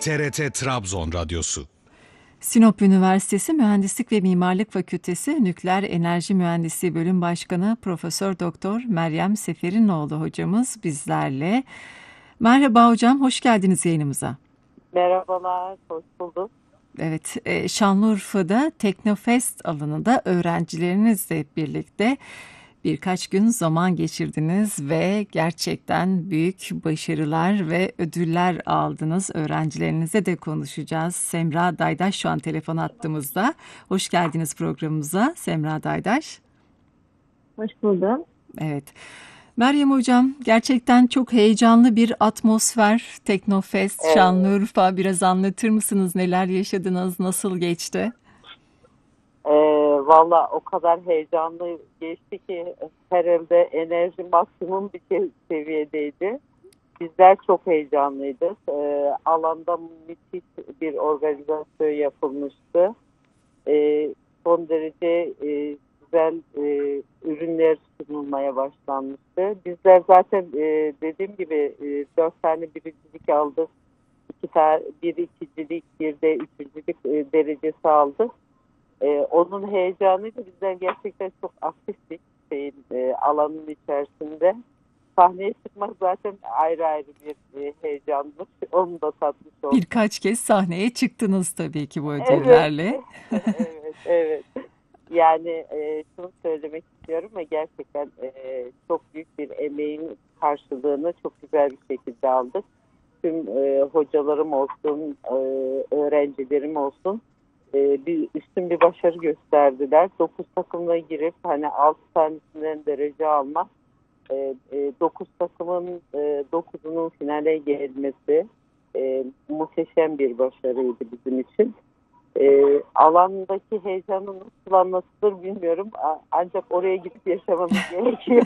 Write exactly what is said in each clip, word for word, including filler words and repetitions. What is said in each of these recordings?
T R T Trabzon Radyosu. Sinop Üniversitesi Mühendislik ve Mimarlık Fakültesi Nükleer Enerji Mühendisliği Bölüm Başkanı Profesör Doktor Meryem Seferinoğlu hocamız bizlerle. Merhaba hocam, hoş geldiniz yayınımıza. Merhabalar, hoş bulduk. Evet, Şanlıurfa'da Teknofest alanında öğrencilerinizle birlikte birkaç gün zaman geçirdiniz ve gerçekten büyük başarılar ve ödüller aldınız. Öğrencilerinizle de konuşacağız. Semra Daydaş şu an telefon attığımızda. Hoş geldiniz programımıza Semra Daydaş. Hoş buldum. Evet. Meryem Hocam, gerçekten çok heyecanlı bir atmosfer. Teknofest, Evet. Şanlıurfa. Biraz anlatır mısınız? Neler yaşadınız? Nasıl geçti? Ee, Valla o kadar heyecanlı geçti ki herhalde enerji maksimum bir seviyedeydi. Bizler çok heyecanlıydık. Ee, alanda müthiş bir organizasyon yapılmıştı. Ee, son derece e, güzel e, ürünler sunulmaya başlanmıştı. Bizler zaten e, dediğim gibi e, dört tane birincilik aldık. İki tane, bir ikincilik, bir de üçüncülük e, derecesi aldık. E, onun heyecanıyla bizler gerçekten çok aktiftik şeyin, e, alanın içerisinde. Sahneye çıkmak zaten ayrı ayrı bir e, heyecanmış. Onu da tatmış olduk. Birkaç kez sahneye çıktınız tabii ki bu Evet, ödüllerle. evet, evet. Yani e, şunu söylemek istiyorum ve gerçekten e, çok büyük bir emeğin karşılığını çok güzel bir şekilde aldık. Tüm e, hocalarım olsun, e, öğrencilerim olsun e, bir üstün bir başarı gösterdiler. Dokuz takımla girip hani altı tanesinden derece almak, e, e, dokuz takımın e, dokuzunun finale gelmesi e, muhteşem bir başarıydı bizim için. E, alandaki heyecanı nasıl anlatılır bilmiyorum. A- Ancak oraya gidip yaşamanız gerekiyor.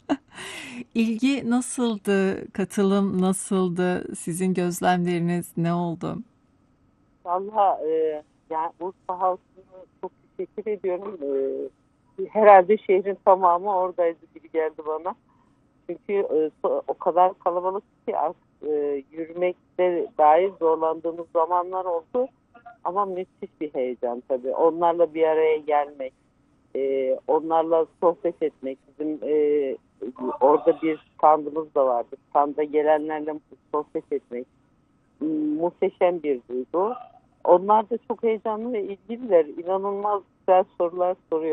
İlgi nasıldı? Katılım nasıldı? Sizin gözlemleriniz ne oldu? Vallahi e, yani Urfa halkına çok teşekkür ediyorum. E, herhalde şehrin tamamı oradaydı gibi geldi bana. Çünkü e, so- o kadar kalabalık ki artık e, yürümekte dair zorlandığımız zamanlar oldu. Ama müthiş bir heyecan tabii. Onlarla bir araya gelmek, e, onlarla sohbet etmek. Bizim e, orada bir standımız da vardı. Standa gelenlerle sohbet etmek muhteşem bir duygu. Onlar da çok heyecanlı ve ilgililer. İnanılmaz güzel sorular soruyor.